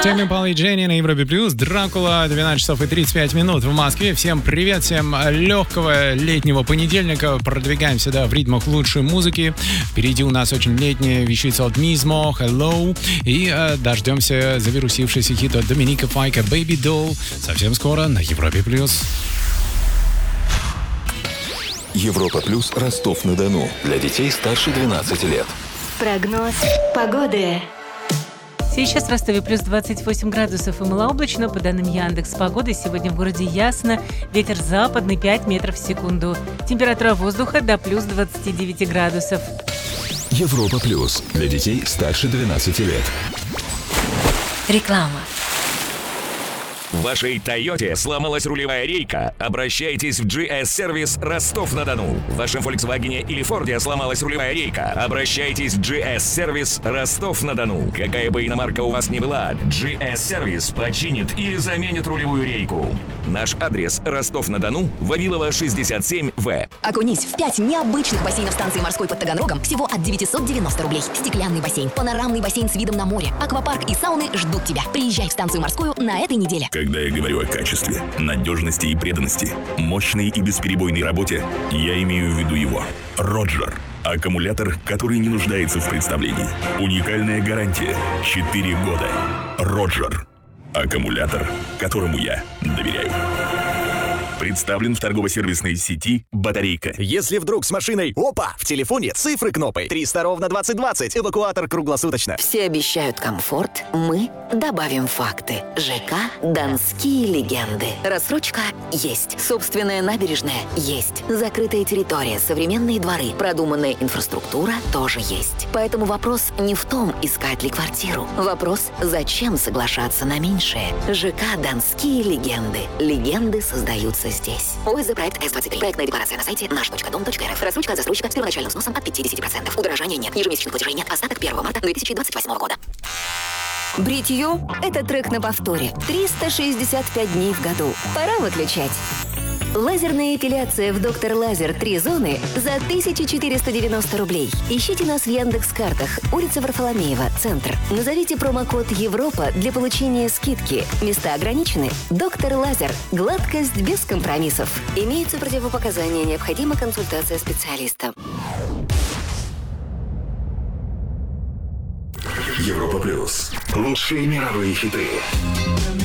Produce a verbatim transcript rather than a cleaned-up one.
Тэмми Пол и Дженни на Европе Плюс. Дракула, двенадцать часов и тридцать пять минут в Москве. Всем привет, всем легкого летнего понедельника. Продвигаемся, да, в ритмах лучшей музыки. Впереди у нас очень летняя вещица от Мизмо, Hello. И э, дождемся завирусившийся хит от Доминика Файка, Baby Doll. Совсем скоро на Европе Плюс. Европа Плюс, Ростов-на-Дону. Для детей старше двенадцати лет. Прогноз погоды. Сейчас в Ростове плюс двадцать восемь градусов и малооблачно. По данным Яндекс.Погоды, сегодня в городе ясно. Ветер западный пять метров в секунду. Температура воздуха до плюс двадцать девять градусов. Европа Плюс. Для детей старше двенадцати лет. Реклама. В вашей Тойоте сломалась рулевая рейка? Обращайтесь в джи эс-сервис Ростов-на-Дону. В вашем Volkswagen или Форде сломалась рулевая рейка? Обращайтесь в джи эс-сервис Ростов-на-Дону. Какая бы иномарка у вас ни была, джи эс-сервис починит или заменит рулевую рейку. Наш адрес: Ростов-на-Дону, Вавилова, шестьдесят семь вэ. Окунись в пять необычных бассейнов станции морской под Таганрогом всего от девятьсот девяносто рублей. Стеклянный бассейн, панорамный бассейн с видом на море, аквапарк и сауны ждут тебя. Приезжай в станцию морскую на этой неделе. Когда я говорю о качестве, надежности и преданности, мощной и бесперебойной работе, я имею в виду его. Роджер. Аккумулятор, который не нуждается в представлении. Уникальная гарантия. четыре года. Роджер. Аккумулятор, которому я доверяю. Представлен в торгово-сервисной сети «Батарейка». Если вдруг с машиной опа, в телефоне цифры кнопой. триста ровно двадцать двадцать. Эвакуатор круглосуточно. Все обещают комфорт, мы добавим факты. ЖК «Донские легенды». Рассрочка есть. Собственная набережная есть. Закрытая территория, современные дворы, продуманная инфраструктура тоже есть. Поэтому вопрос не в том, искать ли квартиру. Вопрос, зачем соглашаться на меньшее. ЖК «Донские легенды». Легенды создаются здесь. ОСЗ проект эс двадцать три. Проектная декларация на сайте наш точка дом точка рф. Рассрочка от застройщика с первоначальным взносом от пятьдесят процентов. Удорожания нет. Ежемесячных платежей нет. Остаток первого марта две тысячи двадцать восьмого года. Бритью – это трек на повторе. триста шестьдесят пять дней в году. Пора выключать. Лазерная эпиляция в Доктор Лазер три зоны за тысяча четыреста девяносто рублей. Ищите нас в Яндекс.Картах. Улица Варфоломеева, центр. Назовите промокод Европа для получения скидки. Места ограничены. Доктор Лазер. Гладкость без компромиссов. Имеются противопоказания. Необходима консультация специалиста. Европа Плюс. Лучшие мировые хиты.